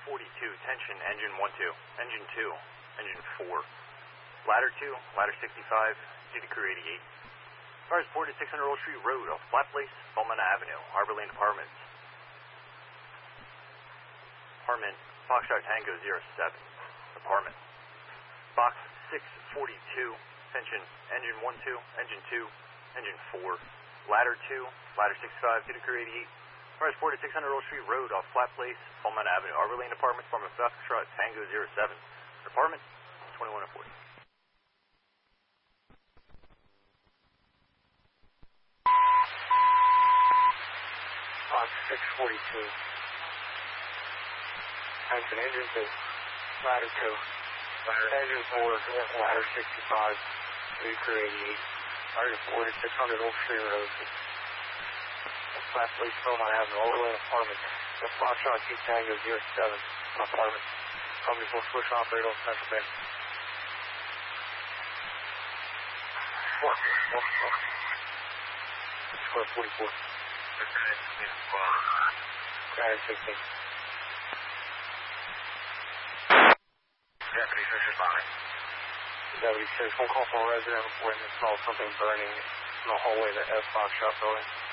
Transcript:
tension, engine 1-2, engine 2, engine 4, ladder 2, ladder 65, duty crew 88. Fire reported 600 Old Street Road off Flat Place, Palmetto Avenue, Harbor Lane Apartments. Apartment, Foxtrot Tango 07, apartment. Box 642, tension, engine 1-2, engine 2, engine 4, ladder 2, ladder 65, duty crew 88. Fire reported 600 Old Street Road off Flat Place, Palmetto Avenue, Harbor Lane Apartments, apartment Foxtrot Tango 07, apartment 2140. Box 642. Tension, engine 2, ladder 2, engine 4, ladder 65, duty crew 88. Fire reported 600 Old Street Road. Flat Place, Palmetto Avenue, Overland Apartment. The Foxtrot Tango 07, apartment. Company full switch operator on Central Bay. 44. Granite 16. Deputy 6 responding. Deputy 6, phone call from a resident reporting they smell something burning in the hallway of the F Foxtrot building.